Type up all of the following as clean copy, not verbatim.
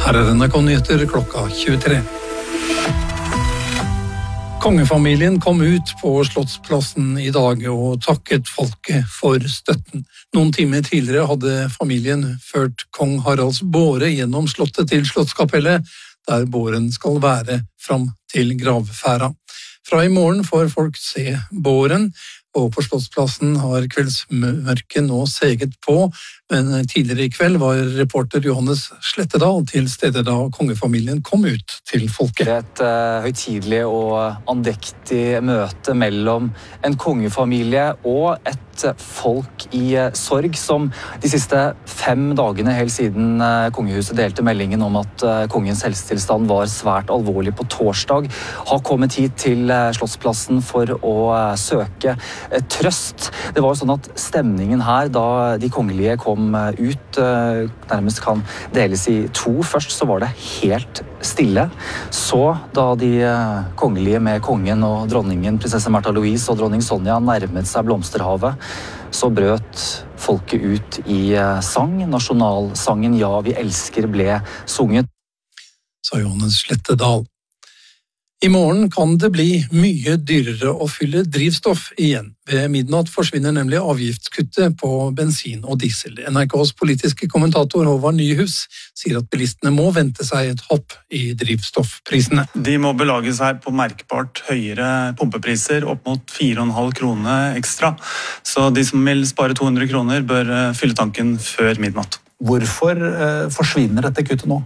Her NRK-nyheter klokka 23. Kongefamilien kom ut på Slottsplassen i dag og takket folket for støtten. Noen timer tidligere hadde familien ført kong Haralds båre gjennom slottet til Slottskapellet, der båren skal være fram til gravferda. Fra i morgen får folk se båren, og på Slottsplassen har kveldsmørket nå seget på, men tidligere i kveld var reporter Johannes Slettedal til stede da kongefamilien kom ut til folket. Et høytidelig og andektig møte mellom en kongefamilie og et folk i sorg, som de siste 5 dagene helt siden kongehuset delte meldingen om at kongens helsetilstand var svært alvorlig på torsdag, har kommet hit til Slottsplassen for å søke trøst. Det var sånn at stemningen her da de kongelige kom ut nærmest kan deles i 2. Først så var det helt stille. Så da de kongelige med kongen og dronningen, prinsesse Märtha Louise og dronning Sonja nærmet seg blomsterhavet, så brøt folket ut i sang. Nasjonalsangen «Ja, vi elsker» ble sunget. Sa Johannes Slettedal. I morgen kan det bli mye dyrere å fylle drivstoff igjen. Ved midnatt forsvinner nemlig avgiftskuttet på bensin og diesel. NRKs politiske kommentator Håvard Nyhus sier at bilistene må vente seg et hopp i drivstoffprisene. De må belage seg på merkbart høyere pumpepriser, opp mot 4,5 kroner ekstra. Så de som vil spare 200 kroner bør fylle tanken før midnatt. Hvorfor forsvinner dette kuttet nå?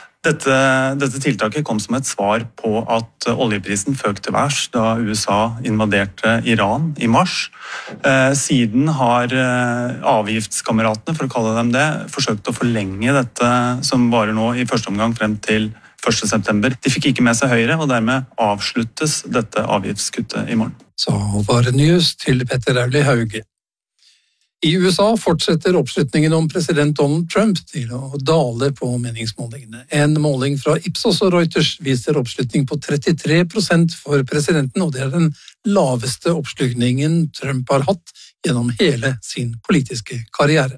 Dette tiltaket kom som et svar på at oljeprisen føk til værs da USA invaderte Iran i mars. Siden har avgiftskameratene, for å kalle dem det, forsøkt å forlenge dette som varer nå i første omgang frem til 1. september. De fikk ikke med seg Høyre, og dermed avsluttes dette avgiftskuttet i morgen. Sa Håvard Nyhus til Petter Auli Hauge. I USA fortsetter oppslutningen om president Donald Trump til å dale på meningsmålingene. En måling fra Ipsos og Reuters viser oppslutning på 33% for presidenten, og det er den laveste oppslutningen Trump har hatt gjennom hele sin politiske karriere.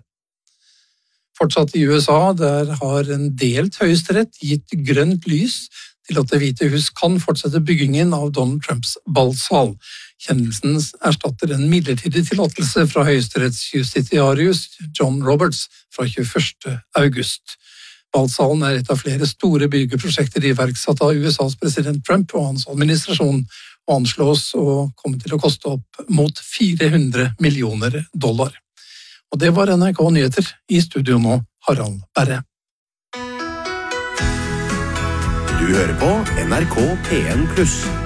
Fortsatt i USA, der har en delt høyesterett gitt grønt lys til at Det hvite hus kan fortsette byggingen av Donald Trumps ballsal. Kjennelsen erstatter en midlertidig tillatelse fra høyesterettsjustitiarius John Roberts fra 21. august. Ballsalen er et av flere store byggeprosjekter iverksatt av USAs president Trump og hans administrasjon, og anslås å komme til å koste opp mot $400 millioner. Og det var NRK Nyheter. I studio nå, Harald Berre. Du hører på NRK P1+.